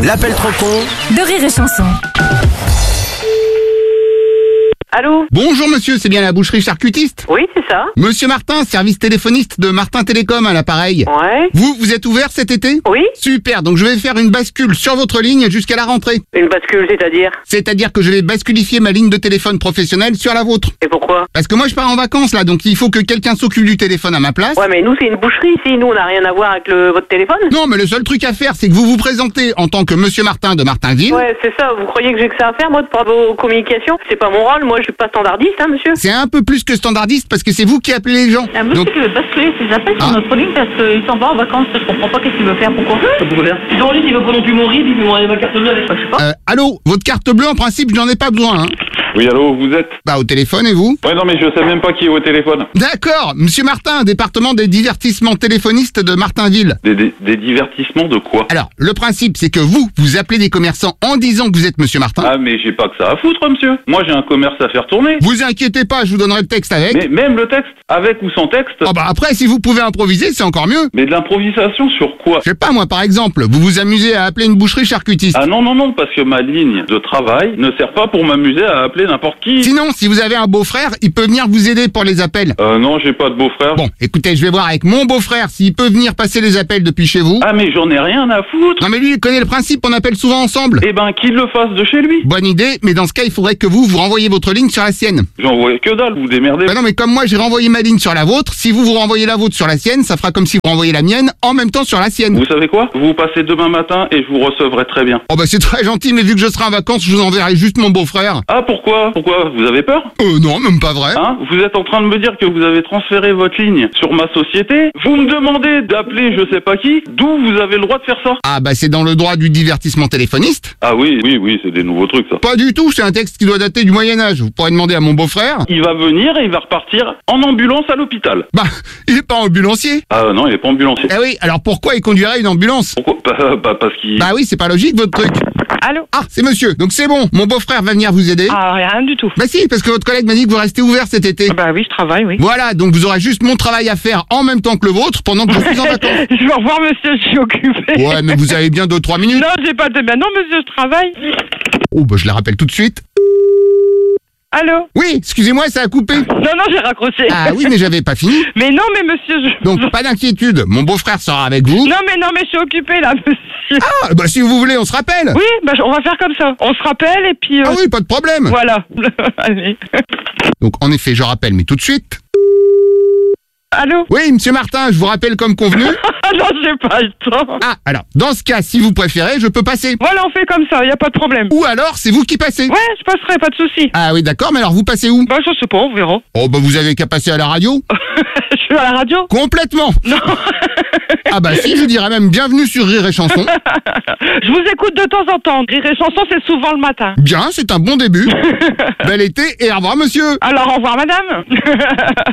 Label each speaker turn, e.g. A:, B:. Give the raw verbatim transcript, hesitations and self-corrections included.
A: L'appel trop con
B: de Rire et Chanson.
C: Allô?
D: Bonjour monsieur, c'est bien la boucherie charcutiste?
C: Oui, c'est ça.
D: Monsieur Martin, service téléphoniste de Martin Télécom à l'appareil.
C: Ouais.
D: Vous, vous êtes ouvert cet été?
C: Oui.
D: Super, donc je vais faire une bascule sur votre ligne jusqu'à la rentrée.
C: Une bascule, c'est-à-dire?
D: C'est-à-dire que je vais basculifier ma ligne de téléphone professionnelle sur la vôtre.
C: Et pourquoi?
D: Parce que moi je pars en vacances là, donc il faut que quelqu'un s'occupe du téléphone à ma place.
C: Ouais, mais nous, c'est une boucherie ici. Nous, on n'a rien à voir avec le, votre téléphone.
D: Non, mais le seul truc à faire, c'est que vous vous présentez en tant que monsieur Martin de Martinville.
C: Ouais, c'est ça. Vous croyez que j'ai que ça à faire, moi, de par vos communications? C'est pas mon rôle. Moi, je suis pas standardiste, hein, monsieur.
D: C'est un peu plus que standardiste parce que c'est vous qui appelez les gens.
E: Un monsieur
D: Donc,
E: qui veut basculer ses appels
D: Ah.
E: sur notre ligne parce qu'il s'en va en vacances. Je comprends pas qu'est-ce qu'il veut faire, pourquoi?
F: Pourquoi faire Ils ont dit qu'il veut pas non plus mon R I B, il veut m'envoyer ma carte bleue avec.
E: Bah, je sais pas.
D: euh, allô, votre carte bleue en principe, j'en ai pas besoin, hein.
G: Oui, allô, vous êtes?
D: Bah au téléphone et vous?
G: Ouais, non, mais je sais même pas qui est au téléphone.
D: D'accord, monsieur Martin, département des divertissements téléphonistes de Martinville.
G: Des, des, des divertissements de quoi?
D: Alors, le principe, c'est que vous, vous appelez des commerçants en disant que vous êtes monsieur Martin.
G: Ah, mais j'ai pas que ça à foutre, monsieur. Moi, j'ai un commerce à faire tourner.
D: Vous inquiétez pas, je vous donnerai le texte avec.
G: Mais même le texte, avec ou sans texte.
D: Oh bah après, si vous pouvez improviser, c'est encore mieux.
G: Mais de l'improvisation sur quoi?
D: Je sais pas, moi, par exemple, vous vous amusez à appeler une boucherie charcutiste.
G: Ah non, non, non, parce que ma ligne de travail ne sert pas pour m'amuser à appeler n'importe qui.
D: Sinon, si vous avez un beau-frère, il peut venir vous aider pour les appels.
G: Euh, non, j'ai pas de beau-frère.
D: Bon, écoutez, je vais voir avec mon beau-frère s'il peut venir passer les appels depuis chez vous.
G: Ah, mais j'en ai rien à foutre.
D: Non mais lui, il connaît le principe, on appelle souvent ensemble.
G: Eh ben, qu'il le fasse de chez lui.
D: Bonne idée, mais dans ce cas, il faudrait que vous, vous renvoyez votre ligne sur la sienne.
G: J'en vois que dalle, vous démerdez.
D: Bah non, mais comme moi, j'ai renvoyé ma ligne sur la vôtre, si vous, vous renvoyez la vôtre sur la sienne, ça fera comme si vous renvoyez la mienne en même temps sur la sienne.
G: Vous savez quoi? Vous passez demain matin et je vous recevrai très bien.
D: Oh bah c'est très gentil, mais vu que je serai en vacances, je vous enverrai juste mon beau-frère.
G: Ah, pourquoi? Pourquoi? Vous avez peur?
D: Euh non, même pas vrai.
G: Hein? Vous êtes en train de me dire que vous avez transféré votre ligne sur ma société? Vous me demandez d'appeler je sais pas qui? D'où vous avez le droit de faire ça?
D: Ah bah c'est dans le droit du divertissement téléphoniste.
G: Ah oui, oui, oui, c'est des nouveaux trucs ça.
D: Pas du tout, c'est un texte qui doit dater du Moyen-Âge. Vous pourrez demander à mon beau-frère.
G: Il va venir et il va repartir en ambulance à l'hôpital.
D: Bah, il est pas ambulancier.
G: Ah non, il est pas ambulancier.
D: Eh oui, alors pourquoi il conduirait une ambulance?
G: Pourquoi? Bah, bah, parce qu'il...
D: Bah oui, c'est pas logique votre truc.
C: Allô?
D: Ah, c'est monsieur. Donc c'est bon, mon beau-frère va venir vous aider.
C: Ah, rien du tout.
D: Bah si, parce que votre collègue m'a dit que vous restez ouvert cet été.
C: Bah oui, je travaille, oui.
D: Voilà, donc vous aurez juste mon travail à faire en même temps que le vôtre pendant que je suis en vacances.
C: Je vais revoir monsieur, je suis occupé.
D: Ouais, mais vous avez bien deux trois minutes.
C: Non, j'ai pas de... Ben non, monsieur, je travaille.
D: Oh, bah je la rappelle tout de suite.
C: Allô?
D: Oui, excusez-moi, ça a coupé.
C: Non, non, j'ai raccroché.
D: Ah oui, mais j'avais pas fini.
C: Mais non, mais monsieur, je...
D: Donc pas d'inquiétude, mon beau-frère sera avec vous.
C: Non, mais non, mais je suis occupé, là, monsieur.
D: Ah, bah si vous voulez, on se rappelle.
C: Oui, bah on va faire comme ça. On se rappelle et puis... euh,
D: Ah oui, pas de problème.
C: Voilà. Allez.
D: Donc en effet, je rappelle, mais tout de suite.
C: Allô?
D: Oui, monsieur Martin, je vous rappelle comme convenu.
C: Ah non, j'ai pas le temps.
D: Ah, alors, dans ce cas, si vous préférez, je peux passer.
C: Voilà, on fait comme ça, y a pas de problème.
D: Ou alors, c'est vous qui passez.
C: Ouais, je passerai, pas de souci.
D: Ah oui, d'accord, mais alors vous passez où?
C: Bah, je sais pas, on verra.
D: Oh, bah vous avez qu'à passer à la radio.
C: Je suis à la radio?
D: Complètement.
C: Non.
D: Ah bah si, je dirais même bienvenue sur Rire et Chanson.
C: Je vous écoute de temps en temps. Rire et chanson, c'est souvent le matin.
D: Bien, c'est un bon début. Bel été et au revoir, monsieur.
C: Alors, au revoir, madame.